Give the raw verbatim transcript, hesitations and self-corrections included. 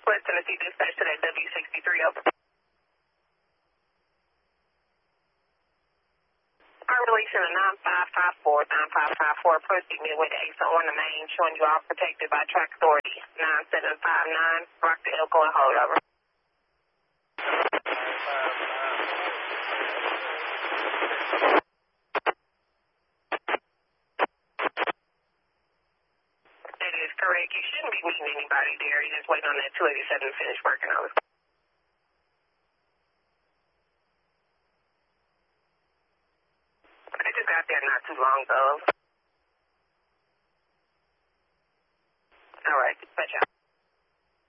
West Tennessee dispatch to that W sixty-three over. I'm releasing a nine five five four, nine five five four, approaching midway to exit on the main, showing you all protected by track authority. nine seven five nine, Rockdale, going hold over. That is correct. You shouldn't be meeting anybody there. You're just waiting on that two eighty-seven to finish working over. I just got there not too long ago. All right, dispatch out.